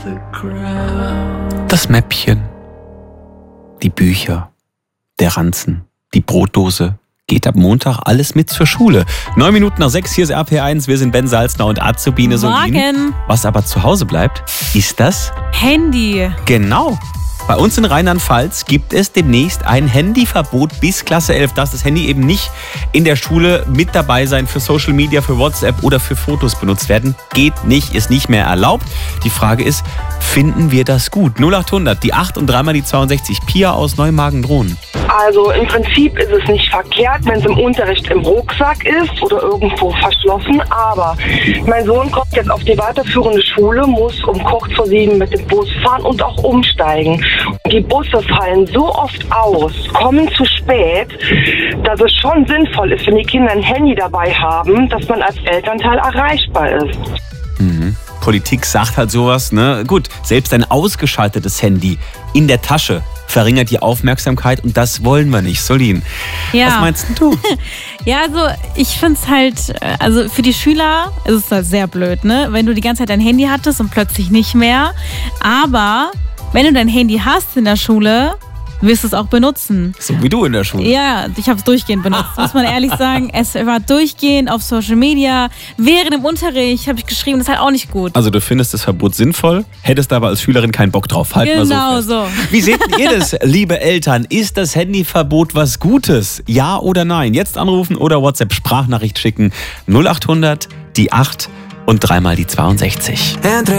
Das Mäppchen, die Bücher, der Ranzen, die Brotdose. Geht ab Montag alles mit zur Schule. 9 Minuten nach 6, hier ist RP1. Wir sind Ben Salzner und Azubine Solin. Morgen. Was aber zu Hause bleibt, ist das Handy. Genau. Bei uns in Rheinland-Pfalz gibt es demnächst ein Handyverbot bis Klasse 11. Darf das Handy eben nicht in der Schule mit dabei sein für Social Media, für WhatsApp oder für Fotos benutzt werden. Geht nicht, ist nicht mehr erlaubt. Die Frage ist, finden wir das gut? 0800, die 8 und dreimal die 62. Pia aus Neumagen-Drohnen. Also im Prinzip ist es nicht verkehrt, wenn es im Unterricht im Rucksack ist oder irgendwo verschlossen. Aber mein Sohn kommt jetzt auf die weiterführende Schule, muss um kurz vor 7 mit dem Bus fahren und auch umsteigen. Die Busse fallen so oft aus, kommen zu spät, dass es schon sinnvoll ist, wenn die Kinder ein Handy dabei haben, dass man als Elternteil erreichbar ist. Politik sagt halt sowas, ne? Gut, selbst ein ausgeschaltetes Handy in der Tasche verringert die Aufmerksamkeit und das wollen wir nicht. Solin, Ja. was meinst du? Ja, also ich finde es halt, also für die Schüler ist es halt sehr blöd, ne? Wenn du die ganze Zeit dein Handy hattest und plötzlich nicht mehr. Aber wenn du dein Handy hast in der Schule, wirst du es auch benutzen. So wie du in der Schule. Ja, ich habe es durchgehend benutzt, muss man ehrlich sagen. Es war durchgehend auf Social Media. Während dem Unterricht habe ich geschrieben, das ist halt auch nicht gut. Also du findest das Verbot sinnvoll, hättest aber als Schülerin keinen Bock drauf. Halten wir Genau so fest. so. Wie seht ihr das, liebe Eltern? Ist das Handyverbot was Gutes? Ja oder nein? Jetzt anrufen oder WhatsApp-Sprachnachricht schicken. 0800, die 8 und dreimal die 62.